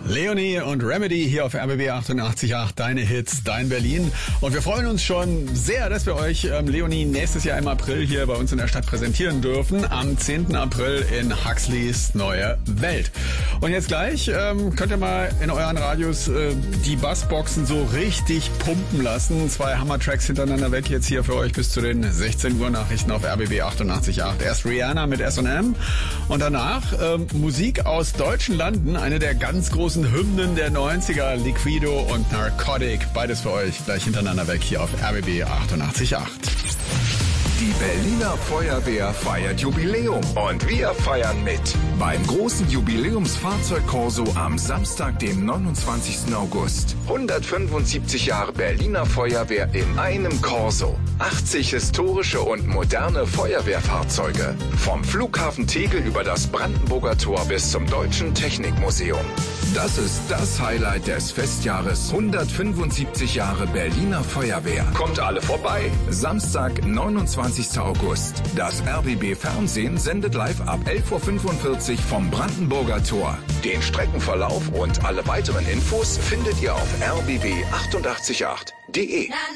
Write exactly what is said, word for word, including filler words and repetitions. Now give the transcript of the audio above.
Leonie und Remedy hier auf R B B achtundachtzig Komma acht, deine Hits, dein Berlin. Und wir freuen uns schon sehr, dass wir euch ähm, Leonie nächstes Jahr im April hier bei uns in der Stadt präsentieren dürfen. Am zehnten April in Huxleys Neue Welt. Und jetzt gleich ähm, könnt ihr mal in euren Radios äh, die Bassboxen so richtig pumpen lassen. Zwei Hammer-Tracks hintereinander weg jetzt hier für euch bis zu den sechzehn Uhr Nachrichten auf R B B achtundachtzig Komma acht. Erst Rihanna mit S und M und danach ähm, Musik aus deutschen Landen, eine der ganz großen Hymnen der neunziger, Liquido und Narcotic. Beides für euch gleich hintereinander weg hier auf R B B achtundachtzig Komma acht. Die Berliner Feuerwehr feiert Jubiläum und wir feiern mit. Beim großen Jubiläumsfahrzeugkorso am Samstag, dem neunundzwanzigsten August. hundertfünfundsiebzig Jahre Berliner Feuerwehr in einem Korso. achtzig historische und moderne Feuerwehrfahrzeuge. Vom Flughafen Tegel über das Brandenburger Tor bis zum Deutschen Technikmuseum. Das ist das Highlight des Festjahres hundertfünfundsiebzig Jahre Berliner Feuerwehr. Kommt alle vorbei. Samstag, neunundzwanzigsten August. Das R B B Fernsehen sendet live ab elf Uhr fünfundvierzig vom Brandenburger Tor. Den Streckenverlauf und alle weiteren Infos findet ihr auf r b b achtundachtzig Komma acht punkt de.